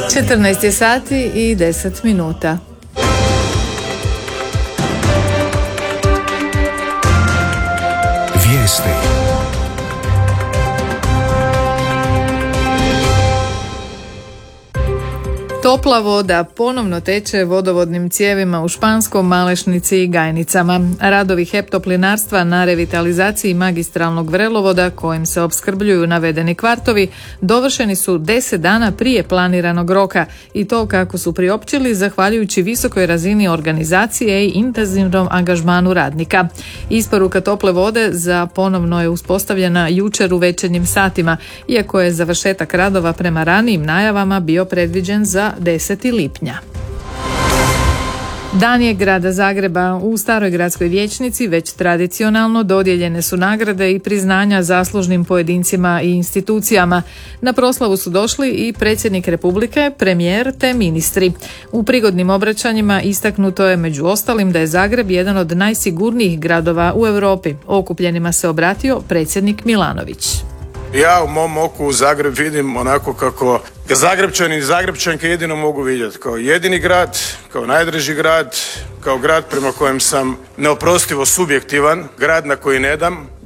14 je sati i 10 minuta. Vijesti. Topla voda ponovno teče vodovodnim cijevima u Španskom, Malešnici i Gajnicama. Radovi HEP Toplinarstva na revitalizaciji magistralnog vrelovoda kojim se opskrbljuju navedeni kvartovi dovršeni su 10 dana prije planiranog roka i to kako su priopćili zahvaljujući visokoj razini organizacije i intenzivnom angažmanu radnika. Isporuka tople vode za ponovno je uspostavljena jučer u večernjim satima, iako je završetak radova prema ranijim najavama bio predviđen za 10. lipnja. Dan je grada Zagreba. U Staroj gradskoj vijećnici već tradicionalno dodijeljene su nagrade i priznanja zaslužnim pojedincima i institucijama. Na proslavu su došli i predsjednik Republike, premijer te ministri. U prigodnim obraćanjima istaknuto je među ostalim da je Zagreb jedan od najsigurnijih gradova u Europi. Okupljenima se obratio predsjednik Milanović. Ja u mom oku u Zagreb vidim onako kako ga Zagrebčani i Zagrebčanke jedino mogu vidjeti. Kao jedini grad, kao najdraži grad, kao grad prema kojem sam neoprostivo subjektivan, grad na koji ne dam,